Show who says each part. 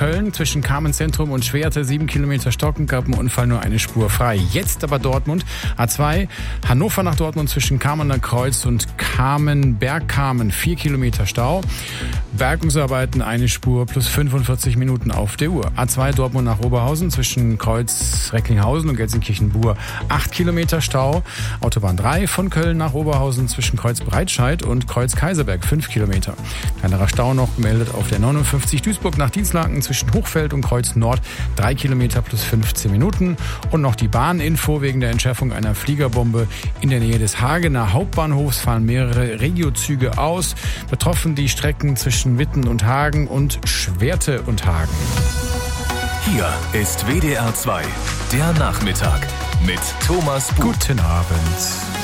Speaker 1: Köln zwischen Kamenz-Zentrum und Schwerte 7 Kilometer Stocken, gab einen Unfall, nur eine Spur frei. Jetzt aber Dortmund, A2, Hannover nach Dortmund zwischen Kamener Kreuz und Bergkamen 4 Kilometer Stau. Bergungsarbeiten eine Spur plus 45 Minuten auf der Uhr. A2 Dortmund nach Oberhausen zwischen Kreuz Recklinghausen und Gelsenkirchen-Bur 8 Kilometer Stau. Autobahn 3 von Köln nach Oberhausen zwischen Kreuz Breitscheid und Kreuz Kaiserberg 5 Kilometer. Kleinerer Stau noch gemeldet auf der 59 Duisburg nach Dienstlaken zwischen Hochfeld und Kreuz Nord 3 Kilometer plus 15 Minuten. Und noch die Bahninfo: wegen der Entschärfung einer Fliegerbombe in der Nähe des Hagener Hauptbahnhofs fallen mehrere Regiozüge aus. Betroffen die Strecken zwischen Witten und Hagen und Schwerte und Hagen.
Speaker 2: Hier ist WDR 2, der Nachmittag mit Thomas Buch.
Speaker 1: Guten Abend.